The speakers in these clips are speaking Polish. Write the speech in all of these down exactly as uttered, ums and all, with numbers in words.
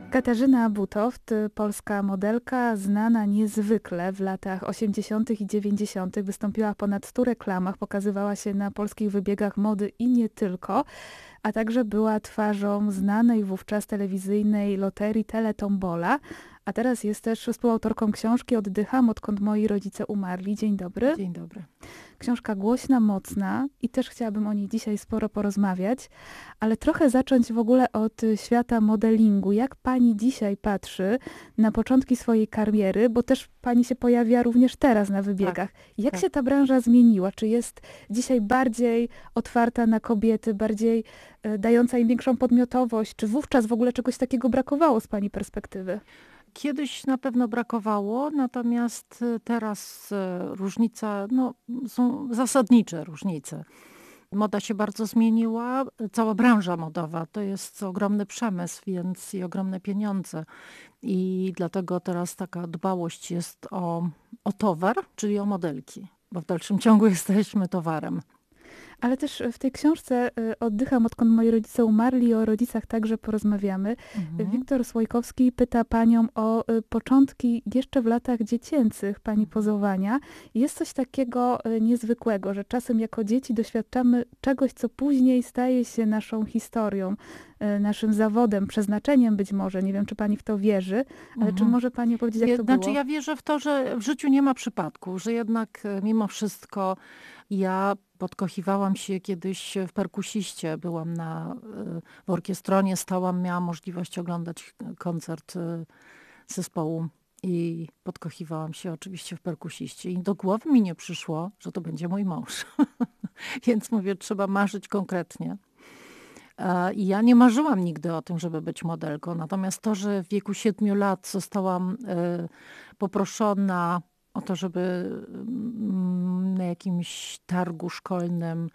Katarzyna Butoft, polska modelka, znana niezwykle w latach osiemdziesiątych i dziewięćdziesiątych. Wystąpiła w ponad stu reklamach, pokazywała się na polskich wybiegach mody i nie tylko, a także była twarzą znanej wówczas telewizyjnej loterii Teletombola, a teraz jest też współautorką książki Oddycham, odkąd moi rodzice umarli. Dzień dobry. Dzień dobry. Książka głośna, mocna i też chciałabym o niej dzisiaj sporo porozmawiać, ale trochę zacząć w ogóle od świata modelingu. Jak pani dzisiaj patrzy na początki swojej kariery, bo też pani się pojawia również teraz na wybiegach. Tak, Jak tak. się ta branża zmieniła? Czy jest dzisiaj bardziej otwarta na kobiety, bardziej e, dająca im większą podmiotowość? Czy wówczas w ogóle czegoś takiego brakowało z pani perspektywy? Kiedyś na pewno brakowało, natomiast teraz różnica, no, są zasadnicze różnice. Moda się bardzo zmieniła, cała branża modowa to jest ogromny przemysł, więc i ogromne pieniądze. I dlatego teraz taka dbałość jest o, o towar, czyli o modelki, bo w dalszym ciągu jesteśmy towarem. Ale też w tej książce y, Oddycham, odkąd moi rodzice umarli, o rodzicach także porozmawiamy. Mhm. Wiktor Słojkowski pyta panią o y, początki jeszcze w latach dziecięcych pani pozowania. Jest coś takiego y, niezwykłego, że czasem jako dzieci doświadczamy czegoś, co później staje się naszą historią, y, naszym zawodem, przeznaczeniem być może. Nie wiem, czy pani w to wierzy, ale Mhm. czy może pani opowiedzieć, jak to Znaczy było? ja wierzę w to, że w życiu nie ma przypadku, że jednak mimo wszystko ja podkochiwałam się kiedyś w perkusiście. Byłam na, w orkiestronie, stałam, miałam możliwość oglądać koncert zespołu i podkochiwałam się oczywiście w perkusiście. I do głowy mi nie przyszło, że to będzie mój mąż. Więc mówię, trzeba marzyć konkretnie. I ja nie marzyłam nigdy o tym, żeby być modelką. Natomiast to, że w wieku siedmiu lat zostałam poproszona o to, żeby na jakimś targu szkolnym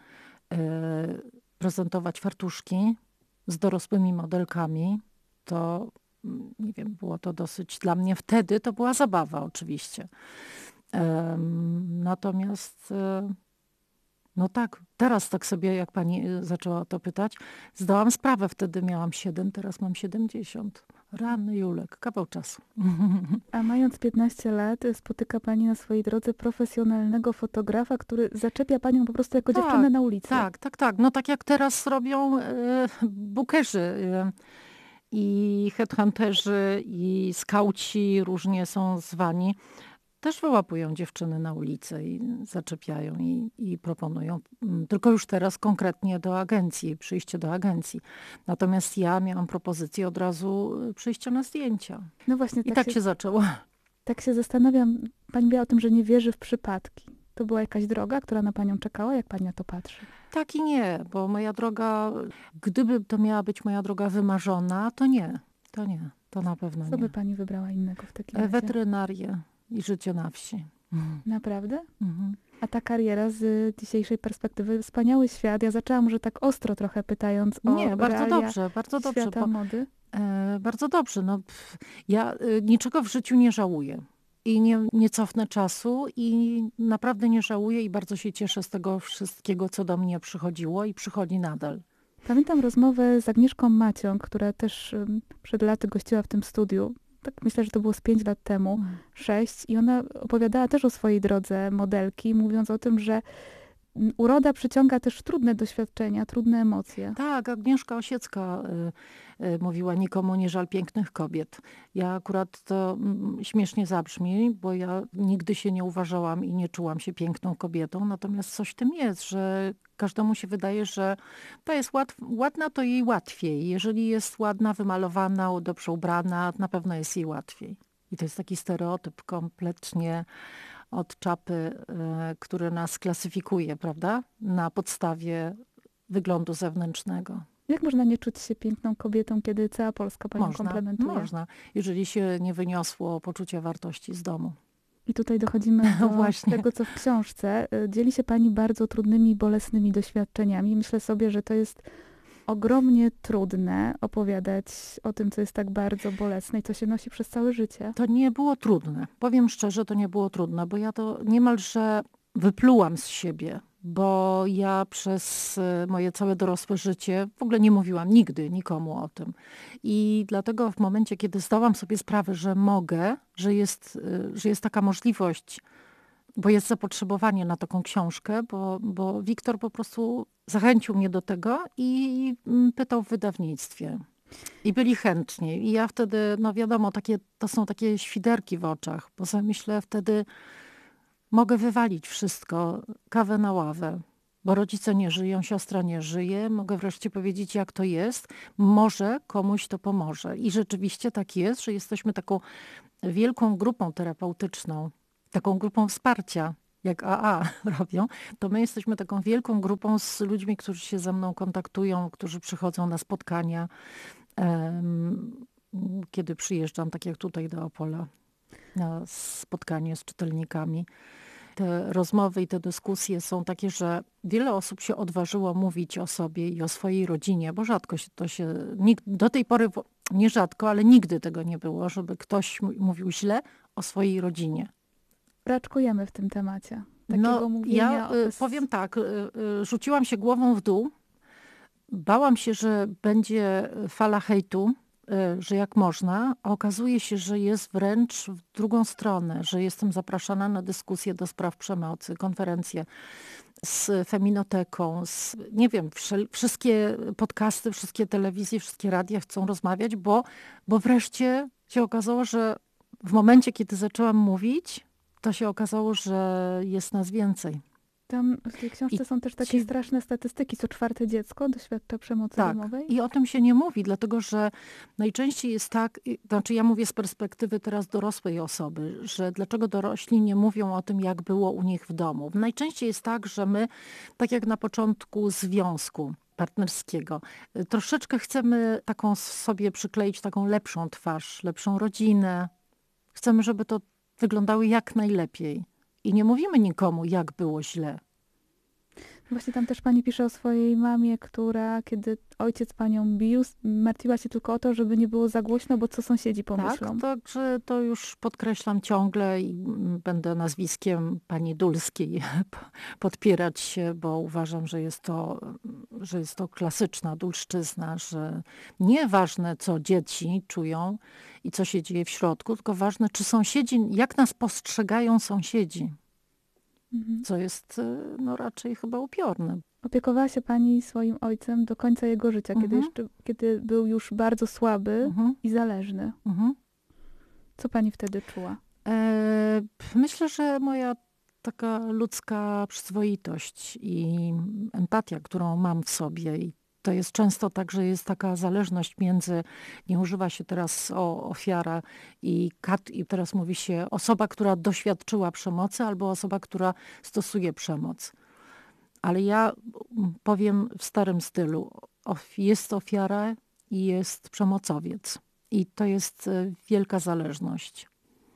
prezentować fartuszki z dorosłymi modelkami, to nie wiem, było to dosyć dla mnie wtedy, to była zabawa oczywiście. Natomiast no tak, teraz tak sobie, jak pani zaczęła o to pytać, zdałam sprawę, wtedy miałam siedem, teraz mam siedemdziesiąt. Rany Julek, kawał czasu. A mając piętnaście lat, spotyka pani na swojej drodze profesjonalnego fotografa, który zaczepia panią po prostu jako Tak, dziewczynę na ulicy. Tak, tak, tak. No tak jak teraz robią y, bookerzy y, i headhunterzy i skauci, różnie są zwani. Też wyłapują dziewczyny na ulicę i zaczepiają i, i proponują. Tylko już teraz konkretnie do agencji, przyjście do agencji. Natomiast ja miałam propozycję od razu przyjścia na zdjęcia. No właśnie, I tak, tak się, się zaczęło. tak się zastanawiam. Pani mówiła o tym, że nie wierzy w przypadki. To była jakaś droga, która na panią czekała? Jak pani na to patrzy? Tak i nie, bo moja droga, gdyby to miała być moja droga wymarzona, to nie. To nie, to na pewno Co by nie. pani wybrała innego w takim razie? Weterynarię i życie na wsi. Naprawdę? Mhm. A ta kariera z dzisiejszej perspektywy, wspaniały świat. Ja zaczęłam może tak ostro trochę pytając o Nie, bardzo realia dobrze, bardzo dobrze. świata Bo, mody. e, bardzo dobrze. No, pff, ja e, niczego w życiu nie żałuję. I nie, nie cofnę czasu i naprawdę nie żałuję i bardzo się cieszę z tego wszystkiego, co do mnie przychodziło i przychodzi nadal. Pamiętam rozmowę z Agnieszką Maciąg, która też um, przed laty gościła w tym studiu. Tak myślę, że to było z pięć lat temu, Mm. sześć. I ona opowiadała też o swojej drodze modelki, mówiąc o tym, że uroda przyciąga też trudne doświadczenia, trudne emocje. Tak, Agnieszka Osiecka y, y, mówiła, nikomu nie żal pięknych kobiet. Ja akurat to mm, śmiesznie zabrzmi, bo ja nigdy się nie uważałam i nie czułam się piękną kobietą, natomiast coś w tym jest, że każdemu się wydaje, że to jest łat, ładna, to jej łatwiej. Jeżeli jest ładna, wymalowana, dobrze ubrana, na pewno jest jej łatwiej. I to jest taki stereotyp kompletnie od czapy, y, który nas klasyfikuje, prawda? Na podstawie wyglądu zewnętrznego. Jak można nie czuć się piękną kobietą, kiedy cała Polska panią Można, komplementuje? można, jeżeli się nie wyniosło poczucia wartości z domu. I tutaj dochodzimy do Właśnie. tego, co w książce. Dzieli się pani bardzo trudnymi, bolesnymi doświadczeniami. Myślę sobie, że to jest ogromnie trudne opowiadać o tym, co jest tak bardzo bolesne i co się nosi przez całe życie. To nie było trudne. Powiem szczerze, to nie było trudne, bo ja to niemalże wyplułam z siebie. bo ja przez e, moje całe dorosłe życie w ogóle nie mówiłam nigdy nikomu o tym. I dlatego w momencie, kiedy zdałam sobie sprawę, że mogę, że jest, e, że jest taka możliwość, bo jest zapotrzebowanie na taką książkę, bo, bo Wiktor po prostu zachęcił mnie do tego i mm, pytał w wydawnictwie. I byli chętni. I ja wtedy, no wiadomo, takie, to są takie świderki w oczach, bo sobie myślę wtedy, mogę wywalić wszystko, kawę na ławę, bo rodzice nie żyją, siostra nie żyje. Mogę wreszcie powiedzieć, jak to jest. Może komuś to pomoże. I rzeczywiście tak jest, że jesteśmy taką wielką grupą terapeutyczną, taką grupą wsparcia, jak A A robią, to my jesteśmy taką wielką grupą z ludźmi, którzy się ze mną kontaktują, którzy przychodzą na spotkania, em, kiedy przyjeżdżam, tak jak tutaj do Opola, na spotkanie z czytelnikami. Te rozmowy i te dyskusje są takie, że wiele osób się odważyło mówić o sobie i o swojej rodzinie, bo rzadko się to się, nikt, do tej pory, nie rzadko, ale nigdy tego nie było, żeby ktoś m- mówił źle o swojej rodzinie. Raczkujemy w tym temacie. Takiego No, mówienia ja o y, bez... powiem tak, y, y, rzuciłam się głową w dół. Bałam się, że będzie fala hejtu, y, że jak można, a okazuje się, że jest wręcz w drugą stronę, że jestem zapraszana na dyskusje do spraw przemocy, konferencje z Feminoteką, z, nie wiem, wszel- wszystkie podcasty, wszystkie telewizje, wszystkie radia chcą rozmawiać, bo, bo wreszcie się okazało, że w momencie, kiedy zaczęłam mówić, to się okazało, że jest nas więcej. Tam w tej książce I są też takie ci- straszne statystyki. Co czwarte dziecko doświadcza przemocy Tak, domowej. i o tym się nie mówi, dlatego że najczęściej jest tak, y, znaczy ja mówię z perspektywy teraz dorosłej osoby, że dlaczego dorośli nie mówią o tym, jak było u nich w domu. Najczęściej jest tak, że my, tak jak na początku związku partnerskiego, y, troszeczkę chcemy taką sobie przykleić taką lepszą twarz, lepszą rodzinę. Chcemy, żeby to wyglądało jak najlepiej. I nie mówimy nikomu, jak było źle. Właśnie tam też pani pisze o swojej mamie, która, kiedy ojciec panią bił, s- martwiła się tylko o to, żeby nie było za głośno, bo co sąsiedzi pomyślą. Tak, także to już podkreślam ciągle i mm, będę nazwiskiem pani Dulskiej p- podpierać się, bo uważam, że jest to, że jest to klasyczna dulszczyzna, że nieważne co dzieci czują i co się dzieje w środku, tylko ważne czy sąsiedzi, jak nas postrzegają sąsiedzi, Mhm. co jest y, no raczej chyba upiorne. Opiekowała się pani swoim ojcem do końca jego życia, kiedy, Mhm. jeszcze, kiedy był już bardzo słaby Mhm, i zależny. mhm. Co pani wtedy czuła? E, Myślę, że moja taka ludzka przyzwoitość i empatia, którą mam w sobie i to jest często tak, że jest taka zależność między, nie używa się teraz o ofiara i kat, i teraz mówi się osoba, która doświadczyła przemocy albo osoba, która stosuje przemoc. Ale ja mm, powiem w starym stylu, of- jest ofiara i jest przemocowiec. I to jest e, wielka zależność.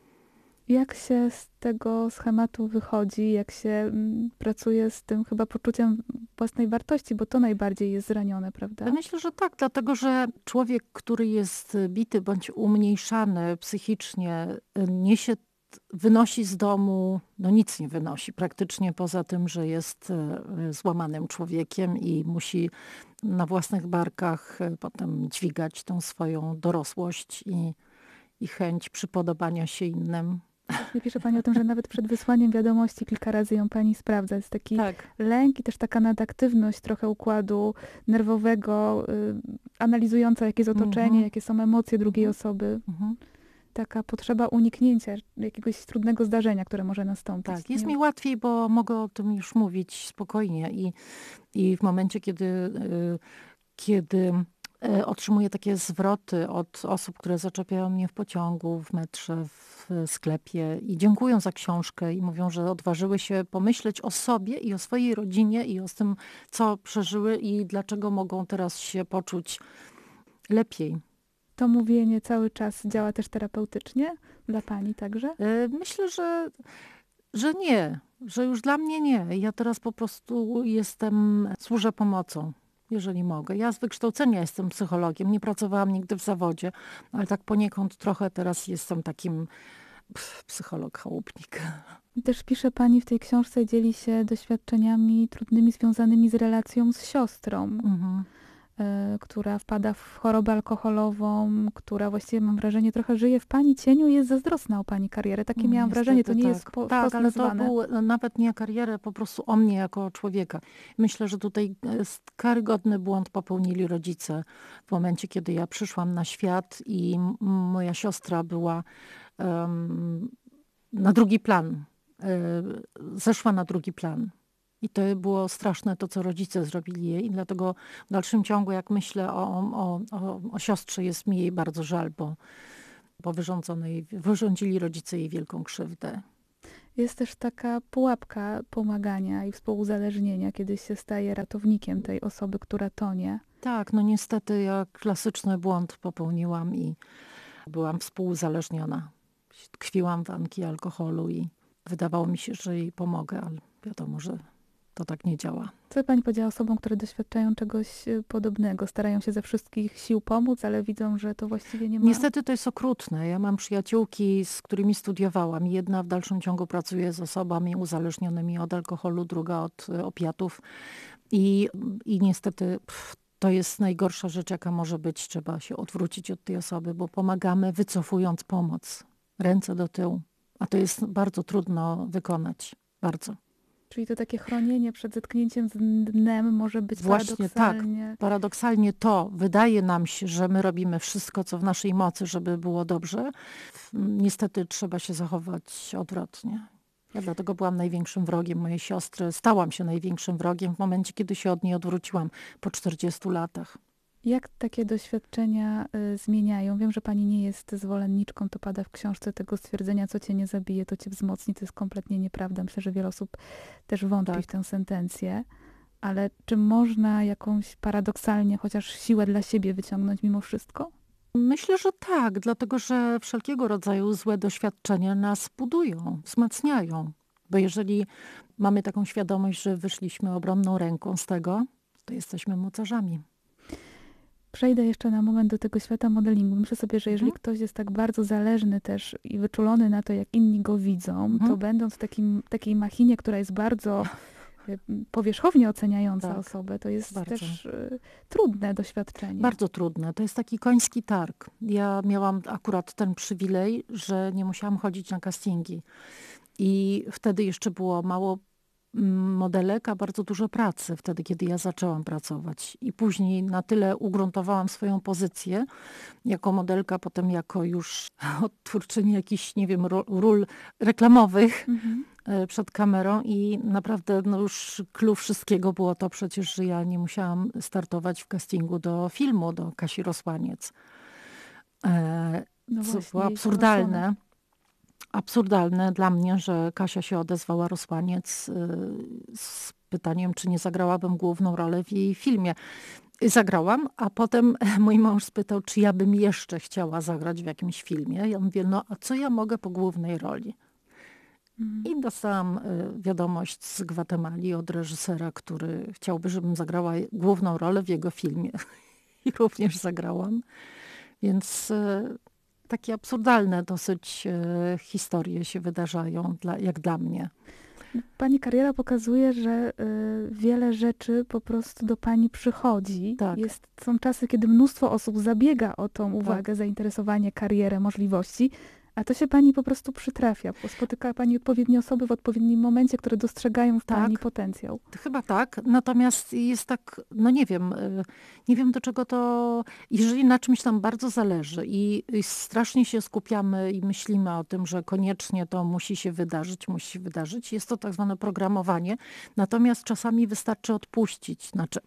Jak się z tego schematu wychodzi, jak się mm, pracuje z tym chyba poczuciem własnej wartości, bo to najbardziej jest zranione, prawda? Ja myślę, że tak, dlatego że człowiek, który jest bity bądź umniejszany psychicznie, y, niesie, t- wynosi z domu, no nic nie wynosi praktycznie poza tym, że jest y, złamanym człowiekiem i musi na własnych barkach y, potem dźwigać tą swoją dorosłość i, i chęć przypodobania się innym. Nie pisze pani o tym, że nawet przed wysłaniem wiadomości kilka razy ją pani sprawdza. Jest taki Tak. lęk i też taka nadaktywność trochę układu nerwowego, y, analizująca jakie jest otoczenie, Mhm. jakie są emocje drugiej Mhm. osoby. Mhm. Taka potrzeba uniknięcia jakiegoś trudnego zdarzenia, które może nastąpić. Tak, jest Nie- mi łatwiej, bo mogę o tym już mówić spokojnie i, i w momencie, kiedy, y, kiedy y, otrzymuję takie zwroty od osób, które zaczepiają mnie w pociągu, w metrze, w sklepie i dziękują za książkę i mówią, że odważyły się pomyśleć o sobie i o swojej rodzinie i o tym, co przeżyły i dlaczego mogą teraz się poczuć lepiej. To mówienie cały czas działa też terapeutycznie dla pani także? Y, Myślę, że, że nie, że już dla mnie nie. Ja teraz po prostu jestem, służę pomocą, jeżeli mogę. Ja z wykształcenia jestem psychologiem, nie pracowałam nigdy w zawodzie, ale tak poniekąd trochę teraz jestem takim Pff, psycholog chałupnik. Też pisze pani w tej książce, dzieli się doświadczeniami trudnymi związanymi z relacją z siostrą, Mhm. y, która wpada w chorobę alkoholową, która właściwie mam wrażenie trochę żyje w pani cieniu i jest zazdrosna o pani karierę. Takie miałam wrażenie, to Niestety nie jest tak. po, Tak, wprost ale to nazwane. był nawet nie karierę, po prostu o mnie jako człowieka. Myślę, że tutaj jest karygodny błąd popełnili rodzice w momencie, kiedy ja przyszłam na świat i m- moja siostra była em, na drugi plan. E, Zeszła na drugi plan. I to było straszne to, co rodzice zrobili jej. I dlatego w dalszym ciągu, jak myślę o, o, o, o siostrze, jest mi jej bardzo żal, bo, bo wyrządzono jej, wyrządzili rodzice jej wielką krzywdę. Jest też taka pułapka pomagania i współuzależnienia, kiedy się staje ratownikiem tej osoby, która tonie. Tak, no niestety ja klasyczny błąd popełniłam i byłam współuzależniona. Tkwiłam w anki alkoholu i wydawało mi się, że jej pomogę, ale wiadomo, że to tak nie działa. Co by pani powiedziała osobom, które doświadczają czegoś y, podobnego, starają się ze wszystkich sił pomóc, ale widzą, że to właściwie nie ma... Niestety to jest okrutne. Ja mam przyjaciółki, z którymi studiowałam. Jedna w dalszym ciągu pracuje z osobami uzależnionymi od alkoholu, druga od y, opiatów. I, i niestety pff, to jest najgorsza rzecz, jaka może być. Trzeba się odwrócić od tej osoby, bo pomagamy wycofując pomoc. Ręce do tyłu. A to jest bardzo trudno wykonać. Bardzo. Czyli to takie chronienie przed zetknięciem z dnem może być Właśnie tak. paradoksalnie... Paradoksalnie to wydaje nam się, że my robimy wszystko, co w naszej mocy, żeby było dobrze. Niestety trzeba się zachować odwrotnie. Ja dlatego byłam największym wrogiem mojej siostry. Stałam się największym wrogiem w momencie, kiedy się od niej odwróciłam po czterdziestu latach. Jak takie doświadczenia y, zmieniają? Wiem, że pani nie jest zwolenniczką, to pada w książce tego stwierdzenia, co cię nie zabije, to cię wzmocni. To jest kompletnie nieprawda. Myślę, że wiele osób też wątpi Tak. w tę sentencję. Ale czy można jakąś paradoksalnie chociaż siłę dla siebie wyciągnąć mimo wszystko? Myślę, że tak, dlatego że wszelkiego rodzaju złe doświadczenia nas budują, wzmacniają. Bo jeżeli mamy taką świadomość, że wyszliśmy obronną ręką z tego, to jesteśmy mocarzami. Przejdę jeszcze na moment do tego świata modelingu. Myślę sobie, że jeżeli Mhm. ktoś jest tak bardzo zależny też i wyczulony na to, jak inni go widzą, Mhm. to będąc w takim, takiej machinie, która jest bardzo y, powierzchownie oceniająca Tak, osobę, to jest bardzo. też y, trudne doświadczenie. Bardzo trudne. To jest taki koński targ. Ja miałam akurat ten przywilej, że nie musiałam chodzić na castingi. I wtedy jeszcze było mało mm, modelek, a bardzo dużo pracy wtedy, kiedy ja zaczęłam pracować. I później na tyle ugruntowałam swoją pozycję jako modelka, potem jako już odtwórczyni jakichś, nie wiem, ro- ról reklamowych Mhm. e, przed kamerą i naprawdę no już clue wszystkiego było to przecież, że ja nie musiałam startować w castingu do filmu, do Kasi Rosłaniec. E, No co właśnie, było jej absurdalne. Absurdalne dla mnie, że Kasia się odezwała Rosłaniec y, z pytaniem, czy nie zagrałabym główną rolę w jej filmie. I zagrałam, a potem mój mąż spytał, czy ja bym jeszcze chciała zagrać w jakimś filmie. Ja mówię, no a co ja mogę po głównej roli? Mhm. I dostałam y, wiadomość z Gwatemali od reżysera, który chciałby, żebym zagrała główną rolę w jego filmie. I również zagrałam. Więc y, takie absurdalne dosyć y, historie się wydarzają, dla, jak dla mnie. Pani kariera pokazuje, że y, wiele rzeczy po prostu do pani przychodzi. Tak. Jest, są czasy, kiedy mnóstwo osób zabiega o tą uwagę, Tak. zainteresowanie, karierę, możliwości, a to się pani po prostu przytrafia. Bo spotyka pani odpowiednie osoby w odpowiednim momencie, które dostrzegają w Tak. pani potencjał. Chyba tak, natomiast jest tak, no nie wiem, y, nie wiem do czego to, jeżeli na czymś nam bardzo zależy i, i strasznie się skupiamy i myślimy o tym, że koniecznie to musi się wydarzyć, musi się wydarzyć, jest to tak zwane programowanie, natomiast czasami wystarczy odpuścić, znaczy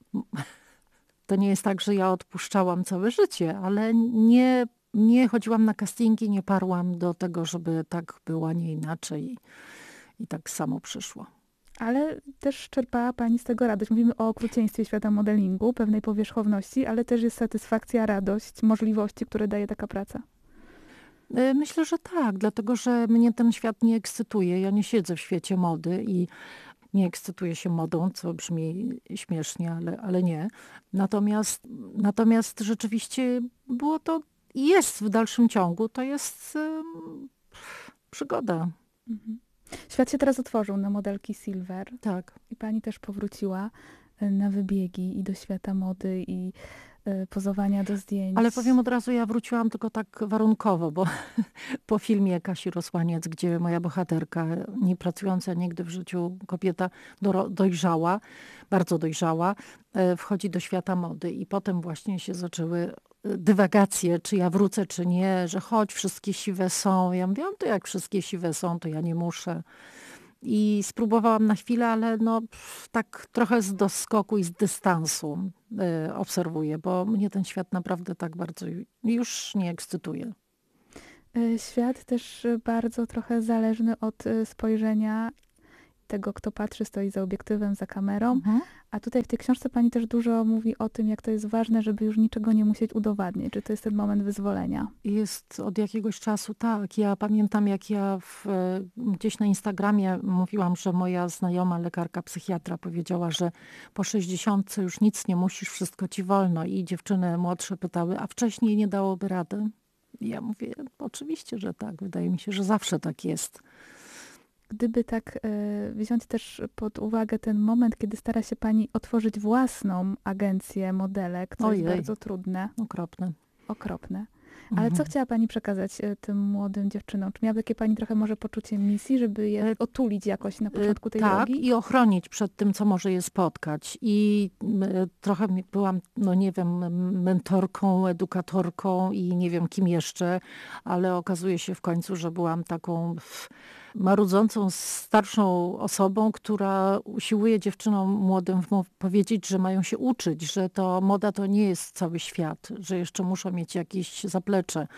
to nie jest tak, że ja odpuszczałam całe życie, ale nie, nie chodziłam na castingi, nie parłam do tego, żeby tak było, a nie inaczej i tak samo przyszło. Ale też czerpała pani z tego radość. Mówimy o okrucieństwie świata modelingu, pewnej powierzchowności, ale też jest satysfakcja, radość, możliwości, które daje taka praca. Y, Myślę, że tak, dlatego że mnie ten świat nie ekscytuje. Ja nie siedzę w świecie mody i nie ekscytuję się modą, co brzmi śmiesznie, ale, ale nie. Natomiast, natomiast rzeczywiście było to, i jest w dalszym ciągu, to jest ym, pff, przygoda. Mhm. Świat się teraz otworzył na modelki Silver Tak. i pani też powróciła y, na wybiegi i do świata mody i y, pozowania do zdjęć. Ale powiem od razu, ja wróciłam tylko tak warunkowo, bo po filmie Kasi Rosłaniec, gdzie moja bohaterka, nie pracująca nigdy w życiu kobieta doro- dojrzała, bardzo dojrzała, e, wchodzi do świata mody i potem właśnie się zaczęły e, dywagacje, czy ja wrócę, czy nie, że chodź, wszystkie siwe są. Ja mówiłam, to jak wszystkie siwe są, to ja nie muszę. I spróbowałam na chwilę, ale no, pff, tak trochę z doskoku i z dystansu y, obserwuję, bo mnie ten świat naprawdę tak bardzo już nie ekscytuje. Y, Świat też y, bardzo trochę zależny od y, spojrzenia tego, kto patrzy, stoi za obiektywem, za kamerą. Mhm. A tutaj w tej książce pani też dużo mówi o tym, jak to jest ważne, żeby już niczego nie musieć udowadniać, że to jest ten moment wyzwolenia. Jest od jakiegoś czasu tak. Ja pamiętam, jak ja w, e, gdzieś na Instagramie mówiłam, że moja znajoma lekarka psychiatra powiedziała, że po sześćdziesiątce już nic nie musisz, wszystko ci wolno. I dziewczyny młodsze pytały, a wcześniej nie dałoby rady? I ja mówię, oczywiście, że tak. Wydaje mi się, że zawsze tak jest. Gdyby tak y, wziąć też pod uwagę ten moment, kiedy stara się pani otworzyć własną agencję modelek, co Ojej. jest bardzo trudne, Okropne. okropne. Ale co Mhm. chciała pani przekazać y, tym młodym dziewczynom? Czy miała takie pani trochę może poczucie misji, żeby je E, otulić jakoś na początku tej Tak, drogi? i ochronić przed tym, co może je spotkać. I m, trochę mi- byłam, no nie wiem, m- mentorką, edukatorką i nie wiem kim jeszcze, ale okazuje się w końcu, że byłam taką pff, marudzącą starszą osobą, która usiłuje dziewczynom młodym wmów- powiedzieć, że mają się uczyć, że to moda to nie jest cały świat, że jeszcze muszą mieć jakieś zaplecze.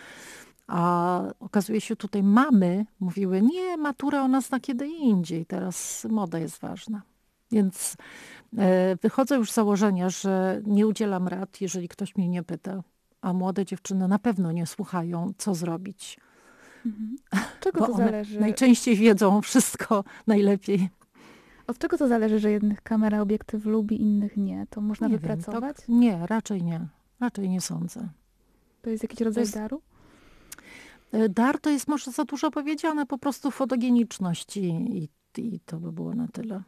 A okazuje się, tutaj mamy mówiły, nie, matura ona zna kiedy indziej, teraz moda jest ważna. Więc e, wychodzę już z założenia, że nie udzielam rad, jeżeli ktoś mnie nie pyta. A młode dziewczyny na pewno nie słuchają, co zrobić. Mhm. Od czego Bo to one zależy? najczęściej wiedzą wszystko najlepiej. Od czego to zależy, że jednych kamera obiektyw lubi, innych nie? To można Nie wiem, wypracować? tak, nie, raczej nie. Raczej nie sądzę. To jest jakiś rodzaj jest- daru? E, Dar to jest może za dużo powiedziane, po prostu fotogeniczność i, i, i to by było na tyle.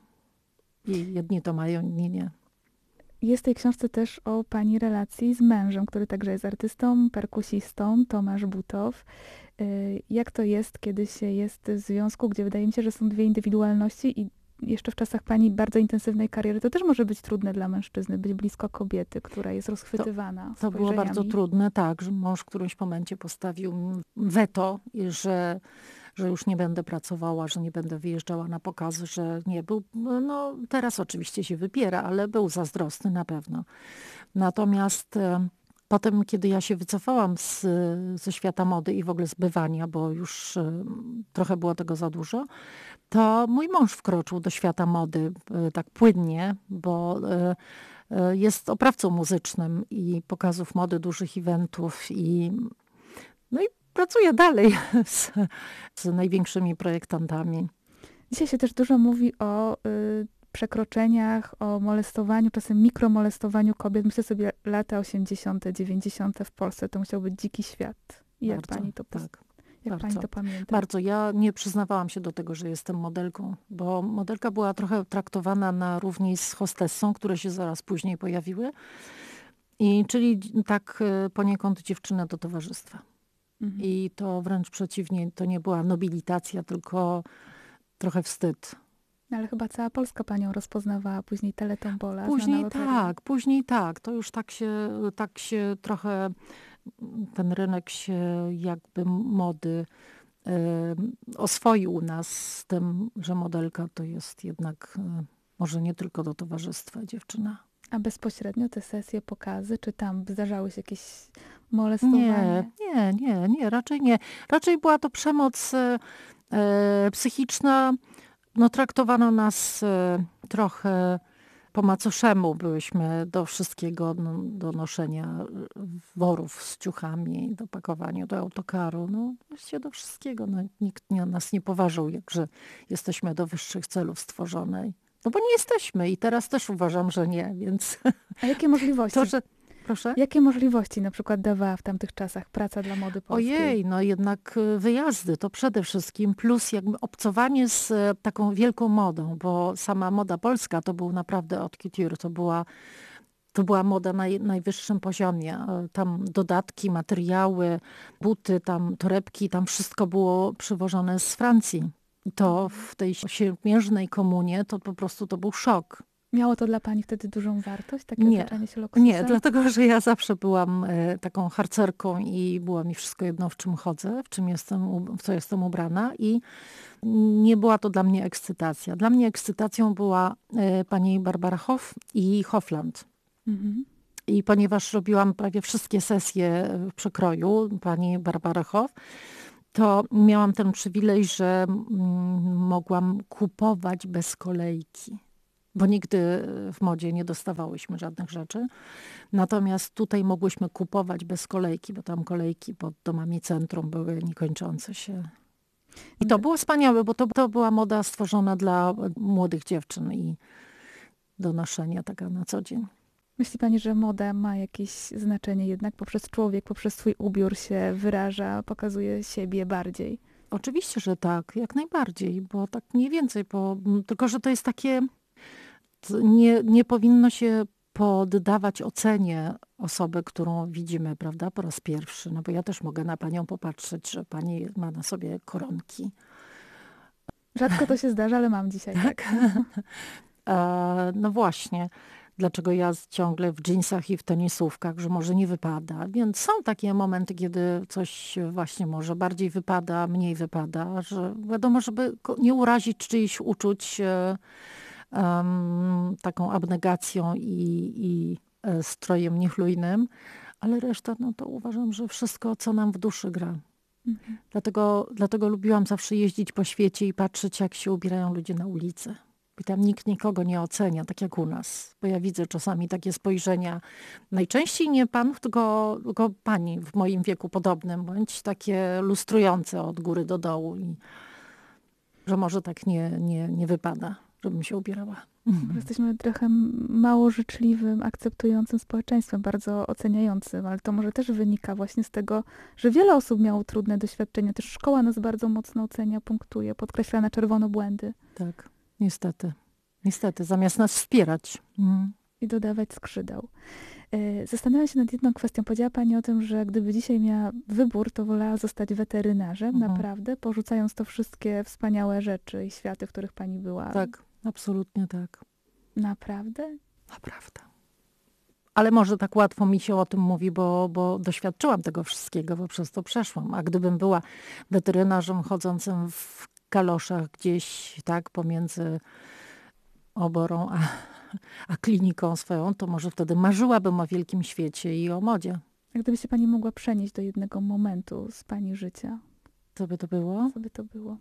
I jedni to mają, inni nie. Jest w tej książce też o pani relacji z mężem, który także jest artystą, perkusistą, Tomasz Butow. Y, Jak to jest, kiedy się jest w związku, gdzie wydaje mi się, że są dwie indywidualności i jeszcze w czasach pani bardzo intensywnej kariery, to też może być trudne dla mężczyzny, być blisko kobiety, która jest rozchwytywana To było bardzo spojrzeniami. trudne, tak, że mąż w którymś momencie postawił weto, i że, że już nie będę pracowała, że nie będę wyjeżdżała na pokazy, że nie był, no teraz oczywiście się wypiera, ale był zazdrosny na pewno. Natomiast e, potem, kiedy ja się wycofałam z, ze świata mody i w ogóle z bywania, bo już e, trochę było tego za dużo, to mój mąż wkroczył do świata mody e, tak płynnie, bo e, e, jest oprawcą muzycznym i pokazów mody, dużych eventów i no i pracuje dalej z, z największymi projektantami. Dzisiaj się też dużo mówi o y, przekroczeniach, o molestowaniu, czasem mikromolestowaniu kobiet. Myślę sobie lata osiemdziesiąte, dziewięćdziesiąte w Polsce. To musiał być dziki świat. I jak Bardzo, pani to, pos- tak. jak pani bardzo. to pamięta? Bardzo. Ja nie przyznawałam się do tego, że jestem modelką, bo modelka była trochę traktowana na równi z hostessą, które się zaraz później pojawiły. I czyli tak e, poniekąd dziewczyna do towarzystwa. Mhm. I to wręcz przeciwnie, to nie była nobilitacja, tylko trochę wstyd. No, ale chyba cała Polska panią rozpoznawała, później Teletombola. Później znana loteria. tak, później tak. To już tak się, tak się trochę, ten rynek się jakby mody e, oswoił u nas z tym, że modelka to jest jednak e, może nie tylko do towarzystwa dziewczyna. A bezpośrednio te sesje, pokazy, czy tam zdarzały się jakieś molestowanie? Nie, nie, nie, nie, raczej nie. Raczej była to przemoc e, e, psychiczna. No, traktowano nas e, trochę po macoszemu. Byłyśmy do wszystkiego, no, do noszenia e, worów z ciuchami, do pakowania do autokaru. No, właściwie do wszystkiego. No, nikt nie, nas nie poważył, jakże jesteśmy do wyższych celów stworzone. No bo nie jesteśmy i teraz też uważam, że nie, więc A jakie możliwości? to, że... Proszę? Jakie możliwości na przykład dawała w tamtych czasach praca dla mody polskiej? Ojej, no jednak y, wyjazdy to przede wszystkim, plus jakby obcowanie z e, taką wielką modą, bo sama moda polska to był naprawdę haute couture, to była, to była moda na naj, najwyższym poziomie. E, Tam dodatki, materiały, buty, tam torebki, tam wszystko było przywożone z Francji. I to w tej siermiężnej komunie to po prostu to był szok. Miało to dla pani wtedy dużą wartość, takie Nie, otaczanie się luksusem? Nie, dlatego że ja zawsze byłam e, taką harcerką i było mi wszystko jedno, w czym chodzę, w czym jestem, u- w co jestem ubrana i nie była to dla mnie ekscytacja. Dla mnie ekscytacją była e, pani Barbara Hoff i Hofland. Mhm. I ponieważ robiłam prawie wszystkie sesje w przekroju pani Barbara Hoff, to miałam ten przywilej, że mm, mogłam kupować bez kolejki. Bo nigdy w modzie nie dostawałyśmy żadnych rzeczy. Natomiast tutaj mogłyśmy kupować bez kolejki, bo tam kolejki pod domami centrum były niekończące się. I to było wspaniałe, bo to, to była moda stworzona dla młodych dziewczyn i do noszenia taka na co dzień. Myśli pani, że moda ma jakieś znaczenie jednak poprzez człowiek, poprzez swój ubiór się wyraża, pokazuje siebie bardziej? Oczywiście, że tak, jak najbardziej, bo tak mniej więcej, bo, tylko że to jest takie, nie, nie powinno się poddawać ocenie osobę, którą widzimy, prawda, po raz pierwszy. No bo ja też mogę na panią popatrzeć, że pani ma na sobie koronki. Rzadko to się zdarza, ale mam dzisiaj, tak. E, no właśnie, dlaczego ja ciągle w dżinsach i w tenisówkach, że może nie wypada. Więc są takie momenty, kiedy coś właśnie może bardziej wypada, mniej wypada, że wiadomo, żeby ko- nie urazić czyichś uczuć e, em, taką abnegacją i, i e, strojem niechlujnym, ale reszta, no to uważam, że wszystko, co nam w duszy gra. Mhm. Dlatego, dlatego lubiłam zawsze jeździć po świecie i patrzeć, jak się ubierają ludzie na ulicy. I tam nikt nikogo nie ocenia, tak jak u nas. Bo ja widzę czasami takie spojrzenia, najczęściej nie panów, tylko, tylko pani w moim wieku podobnym, bądź takie lustrujące od góry do dołu. I że może tak nie, nie, nie wypada, żebym się ubierała. Może jesteśmy trochę mało życzliwym, akceptującym społeczeństwem, bardzo oceniającym, ale to może też wynika właśnie z tego, że wiele osób miało trudne doświadczenia. Też szkoła nas bardzo mocno ocenia, punktuje, podkreśla na czerwono błędy Tak, niestety. Niestety, zamiast nas wspierać. Mhm. i dodawać skrzydeł. E, Zastanawiam się nad jedną kwestią. Powiedziała pani o tym, że gdyby dzisiaj miała wybór, to wolała zostać weterynarzem, Mhm. naprawdę, porzucając to wszystkie wspaniałe rzeczy i światy, w których pani była. Tak, absolutnie tak. Naprawdę? Naprawdę. Ale może tak łatwo mi się o tym mówi, bo, bo doświadczyłam tego wszystkiego, bo przez to przeszłam. A gdybym była weterynarzem chodzącym w kaloszach gdzieś tak pomiędzy oborą a, a kliniką swoją, to może wtedy marzyłabym o wielkim świecie i o modzie. A gdyby się pani mogła przenieść do jednego momentu z pani życia, Co by to było? co by to było?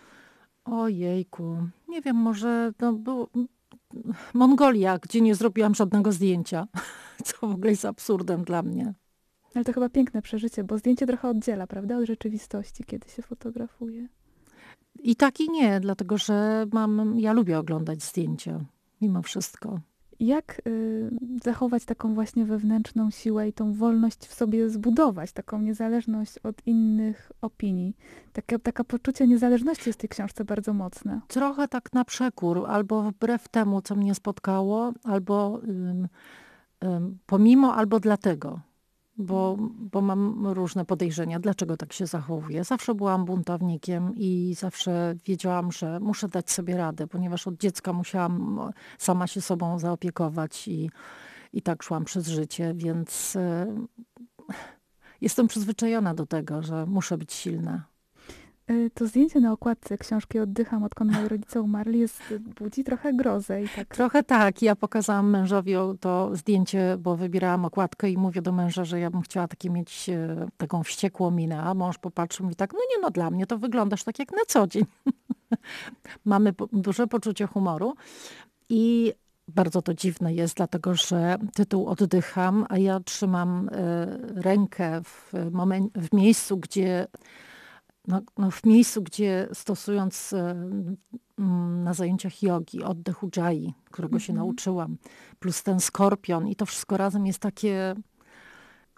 Ojejku, nie wiem, może to było Mongolia, gdzie nie zrobiłam żadnego zdjęcia, co w ogóle jest absurdem dla mnie. Ale to chyba piękne przeżycie, bo zdjęcie trochę oddziela, prawda, od rzeczywistości, kiedy się fotografuje. I tak i nie, dlatego że mam, ja lubię oglądać zdjęcia, mimo wszystko. Jak y, zachować taką właśnie wewnętrzną siłę i tą wolność w sobie zbudować, taką niezależność od innych opinii? Takie, taka poczucie niezależności jest w tej książce bardzo mocne. Trochę tak na przekór, albo wbrew temu, co mnie spotkało, albo ym, ym, pomimo, albo dlatego. Bo, bo mam różne podejrzenia, dlaczego tak się zachowuję. Zawsze byłam buntownikiem i zawsze wiedziałam, że muszę dać sobie radę, ponieważ od dziecka musiałam sama się sobą zaopiekować i, i tak szłam przez życie, więc y, jestem przyzwyczajona do tego, że muszę być silna. Y, To zdjęcie na okładce książki Oddycham, odkąd moi rodzice umarli, jest, budzi trochę grozę i tak. Trochę tak. Ja pokazałam mężowi to zdjęcie, bo wybierałam okładkę i mówię do męża, że ja bym chciała takie mieć e, taką wściekłą minę. A mąż popatrzył mi tak, no nie no, dla mnie to wyglądasz tak jak na co dzień. Mamy po- duże poczucie humoru i bardzo to dziwne jest, dlatego że tytuł Oddycham, a ja trzymam e, rękę w, momen- w miejscu, gdzie no, no w miejscu, gdzie stosując e, mm, na zajęciach jogi oddech ujjayi, którego się Mhm. nauczyłam, plus ten skorpion i to wszystko razem jest takie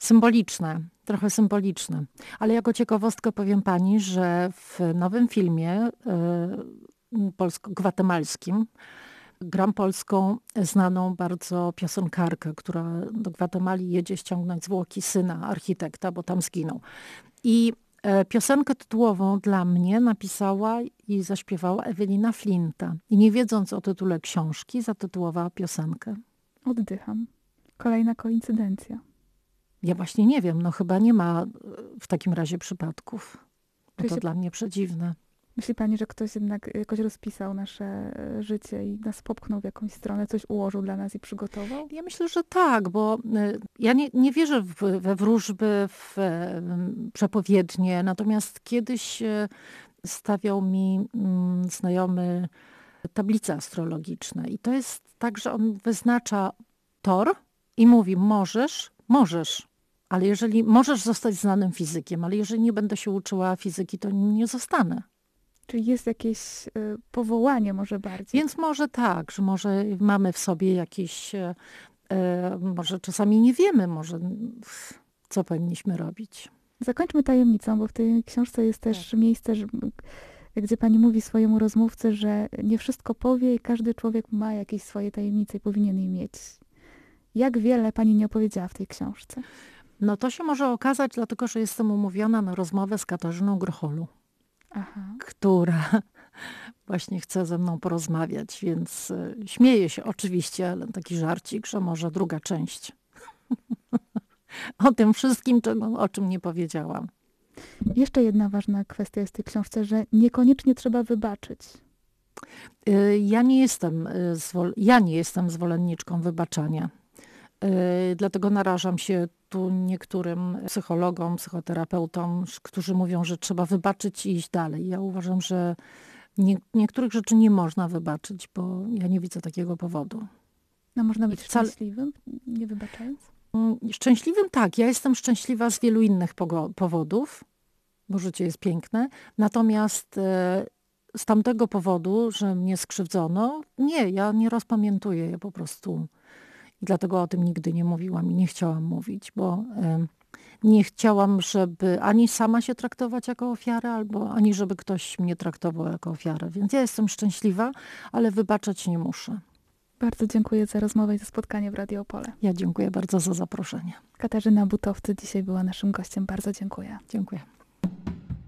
Symboliczne, trochę symboliczne. Ale jako ciekawostkę powiem pani, że w nowym filmie y, polsko-gwatemalskim gram polską znaną bardzo piosenkarkę, która do Gwatemali jedzie ściągnąć zwłoki syna architekta, bo tam zginął. I e, piosenkę tytułową dla mnie napisała i zaśpiewała Ewelina Flinta. I nie wiedząc o tytule książki, zatytułowała piosenkę. Oddycham. Kolejna koincydencja. Ja właśnie nie wiem, no chyba nie ma e, w takim razie przypadków. Bo Czy to się- dla mnie przedziwne. Myśli pani, że ktoś jednak jakoś rozpisał nasze e, życie i nas popchnął w jakąś stronę, coś ułożył dla nas i przygotował? Ja myślę, że tak, bo y, ja nie, nie wierzę w, we wróżby, w e, przepowiednie, natomiast kiedyś e, stawiał mi mm, znajomy tablice astrologiczne i to jest tak, że on wyznacza tor i mówi możesz, możesz, ale jeżeli możesz zostać znanym fizykiem, ale jeżeli nie będę się uczyła fizyki, to nie zostanę. Czyli jest jakieś e, powołanie może bardziej? Więc może tak, że może mamy w sobie jakieś, e, e, może czasami nie wiemy, może pff, co powinniśmy robić. Zakończmy tajemnicą, bo w tej książce jest też miejsce, że, gdzie pani mówi swojemu rozmówcy, że nie wszystko powie i każdy człowiek ma jakieś swoje tajemnice i powinien je mieć. Jak wiele pani nie opowiedziała w tej książce? No to się może okazać, dlatego że jestem umówiona na rozmowę z Katarzyną Grocholu, Aha. która właśnie chce ze mną porozmawiać, więc e, śmieję się oczywiście, ale taki żarcik, że może druga część. O tym wszystkim, czego, o czym nie powiedziałam. Jeszcze jedna ważna kwestia jest w tej książce, że niekoniecznie trzeba wybaczyć. Y, Ja nie jestem, y, zwol- ja nie jestem zwolenniczką wybaczania. Y, Dlatego narażam się tu niektórym psychologom, psychoterapeutom, sz- którzy mówią, że trzeba wybaczyć i iść dalej. Ja uważam, że nie, niektórych rzeczy nie można wybaczyć, bo ja nie widzę takiego powodu. No można być wcale- szczęśliwym, nie wybaczając? Mm, Szczęśliwym tak, ja jestem szczęśliwa z wielu innych pogo- powodów, bo życie jest piękne. Natomiast e, z tamtego powodu, że mnie skrzywdzono, nie, ja nie rozpamiętuję, ja po prostu i dlatego o tym nigdy nie mówiłam i nie chciałam mówić, bo e, nie chciałam, żeby ani sama się traktować jako ofiarę, albo ani żeby ktoś mnie traktował jako ofiarę. Więc ja jestem szczęśliwa, ale wybaczać nie muszę. Bardzo dziękuję za rozmowę i za spotkanie w Radio Opole. Ja dziękuję bardzo za zaproszenie. Katarzyna Butowcy dzisiaj była naszym gościem. Bardzo dziękuję. Dziękuję.